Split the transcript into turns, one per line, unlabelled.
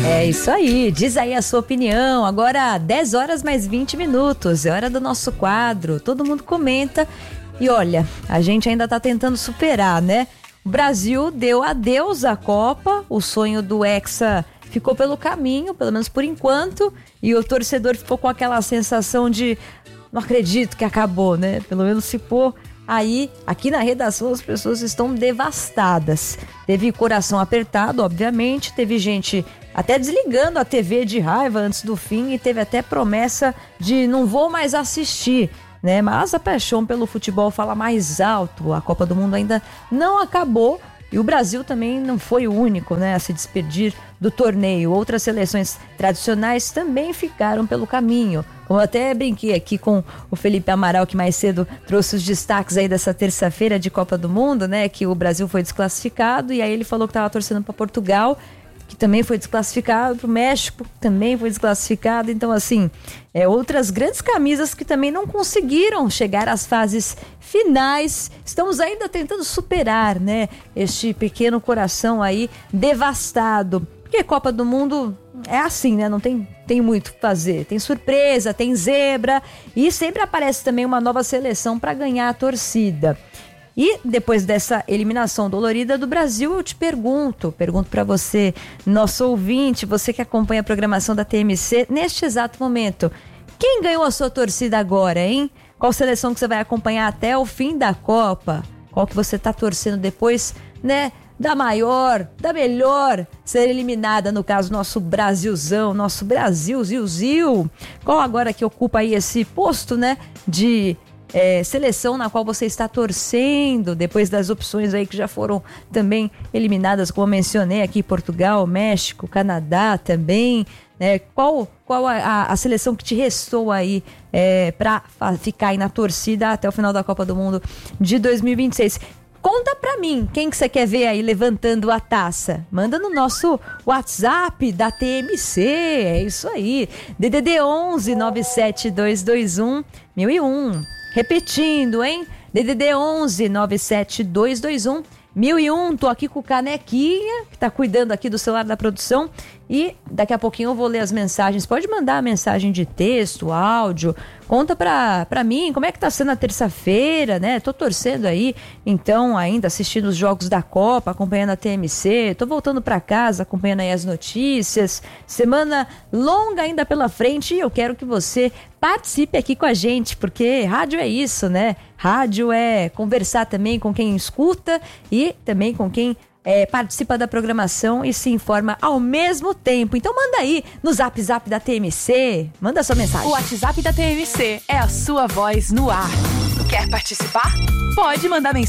É isso aí, diz aí a sua opinião. Agora 10 horas mais 20 minutos, é hora do nosso quadro. Todo mundo comenta e olha, a gente ainda tá tentando superar, né? O Brasil deu adeus à Copa, o sonho do Hexa ficou pelo caminho, pelo menos por enquanto, e o torcedor ficou com aquela sensação de não acredito que acabou, né? Pelo menos ficou aí, aqui na redação as pessoas estão devastadas. Teve coração apertado, obviamente, teve gente até desligando a TV de raiva antes do fim e teve até promessa de não vou mais assistir, né? Mas a paixão pelo futebol fala mais alto, a Copa do Mundo ainda não acabou e o Brasil também não foi o único, né, a se despedir do torneio. Outras seleções tradicionais também ficaram pelo caminho. Eu até brinquei aqui com o Felipe Amaral, que mais cedo trouxe os destaques aí dessa terça-feira de Copa do Mundo, né? Que o Brasil foi desclassificado e aí ele falou que estava torcendo para Portugal, que também foi desclassificado, para o México, que também foi desclassificado. Então, assim, outras grandes camisas que também não conseguiram chegar às fases finais. Estamos ainda tentando superar, né? Este pequeno coração aí devastado. Porque Copa do Mundo é assim, né? Não tem muito o que fazer. Tem surpresa, tem zebra e sempre aparece também uma nova seleção para ganhar a torcida. E depois dessa eliminação dolorida do Brasil, eu te pergunto para você, nosso ouvinte, você que acompanha a programação da TMC neste exato momento, quem ganhou a sua torcida agora, hein? Qual seleção que você vai acompanhar até o fim da Copa? Qual que você tá torcendo depois, né? Da maior, da melhor ser eliminada, no caso, nosso Brasilzão, nosso Brasil, Zil. Qual agora que ocupa aí esse posto, né, de seleção na qual você está torcendo, depois das opções aí que já foram também eliminadas, como eu mencionei aqui, Portugal, México, Canadá também, né? Qual a seleção que te restou aí para ficar aí na torcida até o final da Copa do Mundo de 2026? Conta pra mim, quem que você quer ver aí levantando a taça? Manda no nosso WhatsApp da TMC, é isso aí. DDD 11 97221 1001. Repetindo, hein? DDD 11 97221 1001. Tô aqui com o Canequinha, que tá cuidando aqui do celular da produção. E daqui a pouquinho eu vou ler as mensagens. Pode mandar a mensagem de texto, áudio. Conta pra mim como é que tá sendo a terça-feira, né? Tô torcendo aí, então, ainda assistindo os jogos da Copa, acompanhando a TMC. Tô voltando pra casa, acompanhando aí as notícias. Semana longa ainda pela frente e eu quero que você participe aqui com a gente, porque rádio é isso, né? Rádio é conversar também com quem escuta e também com quem participa da programação e se informa ao mesmo tempo. Então manda aí no Zap da TMC, manda sua mensagem.
O WhatsApp da TMC é a sua voz no ar. Quer participar? Pode mandar mensagem